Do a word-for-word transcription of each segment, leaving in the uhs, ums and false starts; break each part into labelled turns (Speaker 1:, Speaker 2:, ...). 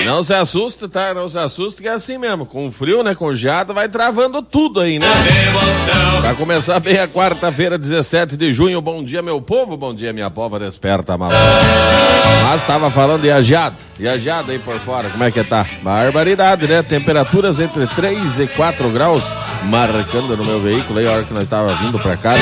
Speaker 1: Não se assusta, tá? Não se assusta que é assim mesmo. Com frio, né? Com geada, vai travando tudo aí, né? Vai começar bem a quarta-feira, dezessete de junho. Bom dia, meu povo. Bom dia, minha pova desperta, malandro. Mas tava falando de a geada. E a geada aí por fora, como é que tá? Barbaridade, né? Temperaturas entre três e quatro graus. Marcando no meu veículo aí, a hora que nós estava vindo pra cá, né,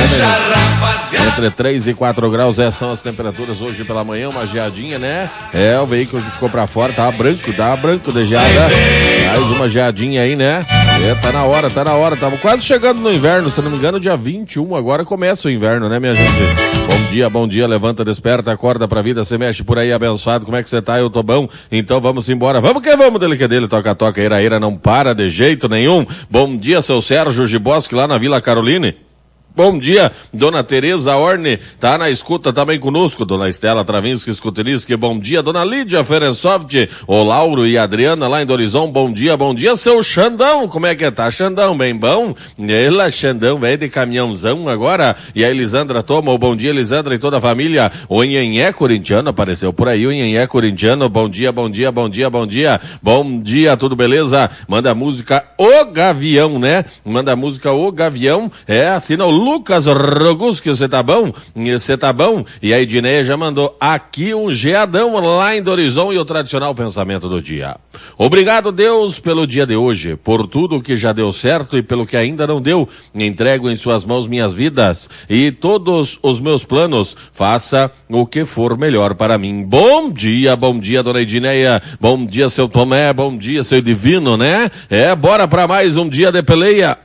Speaker 1: né? Entre três e quatro graus, essas são as temperaturas hoje pela manhã, uma geadinha, né? É, o veículo que ficou pra fora, tava branco, tava branco de geada. Mais uma geadinha aí, né? É, tá na hora, tá na hora, tava quase chegando no inverno, se não me engano, dia vinte e um, agora começa o inverno, né, minha gente? Bom dia, bom dia, levanta, desperta, acorda pra vida, se mexe por aí, abençoado, como é que você tá? Eu tô bom, então vamos embora, vamos que vamos, dele que dele, toca, toca, ira, ira, não para de jeito nenhum. Bom dia, seu Sérgio Giboski, lá na Vila Caroline. Bom dia, dona Tereza Orne, tá na escuta também conosco, dona Estela Travinski, Skuteliski, bom dia, dona Lídia Ferensoft, o Lauro e a Adriana lá em Dorizão, bom dia, bom dia, seu Xandão, como é que tá, Xandão, bem bom? Ela, Xandão, velho de caminhãozão agora, e a Elisandra toma, o bom dia, Elisandra e toda a família, o Nhenhé corintiano apareceu por aí, o Nhenhé corintiano, bom dia, bom dia, bom dia, bom dia, bom dia, tudo beleza? Manda a música O Gavião, né? Manda a música O Gavião, é, assina o Lucas Roguski, você tá bom? Você tá bom? E a Edneia já mandou aqui um geadão lá em Dorizão e o tradicional pensamento do dia. Obrigado, Deus, pelo dia de hoje, por tudo que já deu certo e pelo que ainda não deu. Entrego em suas mãos minhas vidas e todos os meus planos. Faça o que for melhor para mim. Bom dia, bom dia, dona Edneia. Bom dia, seu Tomé. Bom dia, seu Divino, né? É, bora para mais um dia de peleia.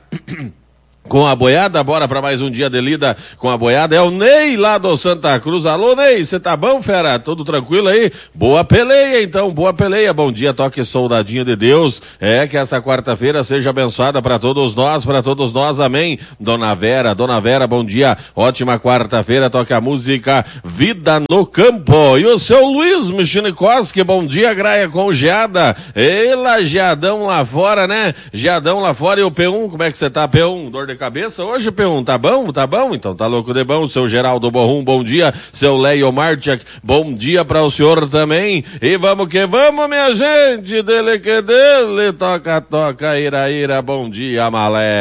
Speaker 1: Com a boiada, bora pra mais um dia de lida com a boiada. É o Ney lá do Santa Cruz. Alô, Ney, você tá bom, fera? Tudo tranquilo aí? Boa peleia, então, boa peleia. Bom dia, toque soldadinho de Deus. É, que essa quarta-feira seja abençoada pra todos nós, pra todos nós, amém. Dona Vera, Dona Vera, bom dia. Ótima quarta-feira, toque a música Vida no Campo. E o seu Luiz Michinikoski, bom dia, Graia com geada. Ela, geadão lá fora, né? Geadão lá fora. E o P um, como é que você tá, P um? Dor de cabeça hoje, P um, tá bom? Tá bom? Então tá louco de bom. Seu Geraldo Borrum, bom dia. Seu Leio Martiak, bom dia pra o senhor também. E vamos que vamos, minha gente. Dele que dele. Toca, toca, ira, ira. Bom dia, malé.